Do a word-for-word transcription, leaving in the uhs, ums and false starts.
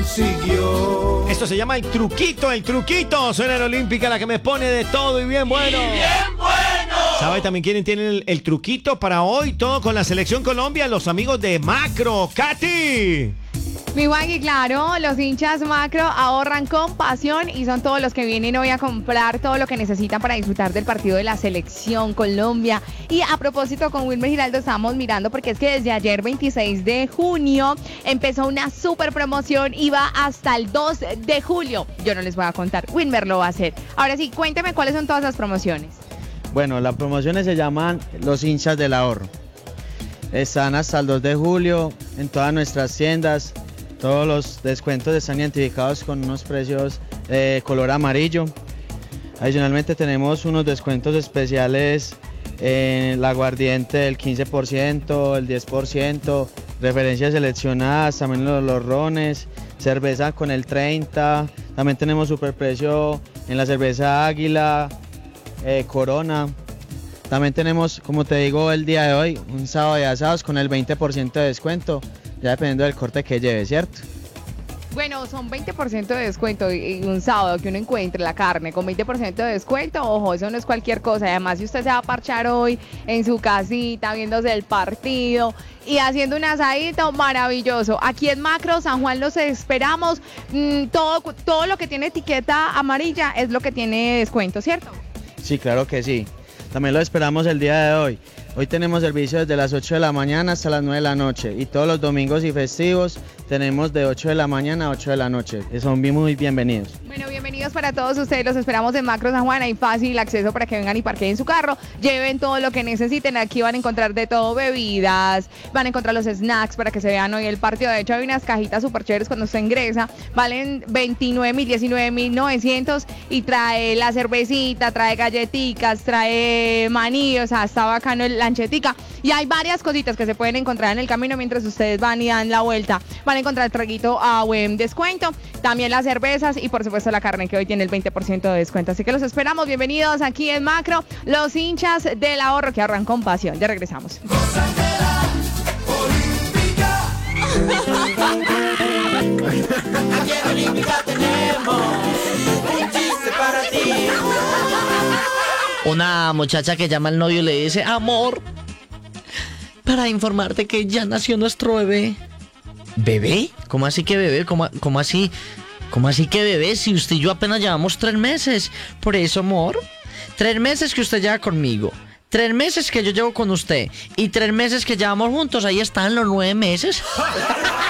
consiguió. Esto se llama el truquito, el truquito. Suena en Olímpica, la que me pone de todo y bien bueno. ¡Y bien bueno! ¿Sabe también quién tiene el, el truquito para hoy? Todo con la Selección Colombia, los amigos de Macro. ¡Katy! Mi Waggy, claro, los hinchas Macro ahorran con pasión y son todos los que vienen hoy a comprar todo lo que necesitan para disfrutar del partido de la Selección Colombia. Y a propósito, con Wilmer Giraldo estamos mirando porque es que desde ayer veintiséis de junio empezó una super promoción y va hasta el dos de julio. Yo no les voy a contar, Wilmer lo va a hacer. Ahora sí, cuénteme cuáles son todas las promociones. Bueno, las promociones se llaman los hinchas del ahorro. Están hasta el dos de julio en todas nuestras tiendas. Todos los descuentos están identificados con unos precios de color amarillo. Adicionalmente tenemos unos descuentos especiales en el aguardiente del quince por ciento, el diez por ciento, referencias seleccionadas, también los, los rones, cerveza con el treinta por ciento, también tenemos superprecio en la cerveza Águila, eh, Corona. También tenemos, como te digo, el día de hoy, un sábado de asados con el veinte por ciento de descuento. Ya dependiendo del corte que lleve, ¿cierto? Bueno, son veinte por ciento de descuento y un sábado que uno encuentre la carne con veinte por ciento de descuento, ojo, eso no es cualquier cosa. Además, si usted se va a parchar hoy en su casita, viéndose el partido y haciendo un asadito, maravilloso. Aquí en Macro San Juan los esperamos. Mm, todo, todo lo que tiene etiqueta amarilla es lo que tiene descuento, ¿cierto? Sí, claro que sí. También lo esperamos el día de hoy. Hoy tenemos servicio desde las ocho de la mañana hasta las nueve de la noche y todos los domingos y festivos tenemos de ocho de la mañana a ocho de la noche. Son muy bienvenidos. Bueno, bienvenidos para todos ustedes, los esperamos en Macro San Juan, hay fácil acceso para que vengan y parqueen su carro, lleven todo lo que necesiten, aquí van a encontrar de todo, bebidas, van a encontrar los snacks para que se vean hoy el partido. De hecho hay unas cajitas súper chéveres cuando usted ingresa, valen veintinueve mil, diecinueve mil novecientos y trae la cervecita, trae galletitas, trae maní, o sea, está bacano el lanchetica y hay varias cositas que se pueden encontrar en el camino mientras ustedes van y dan la vuelta. Van a encontrar el traguito a buen descuento, también las cervezas y por supuesto la carne que hoy tiene el veinte por ciento de descuento. Así que los esperamos, bienvenidos aquí en Macro, los hinchas del ahorro que ahorran con pasión. Ya regresamos. Aquí en Olímpica tenemos un chiste para ti. Una muchacha que llama al novio y le dice: amor, para informarte que ya nació nuestro bebé. ¿Bebé? ¿Cómo así que bebé? ¿Cómo, cómo así? ¿Cómo así que bebé? Si usted y yo apenas llevamos tres meses. Por eso, amor, tres meses que usted lleva conmigo, tres meses que yo llevo con usted y tres meses que llevamos juntos, ahí están los nueve meses.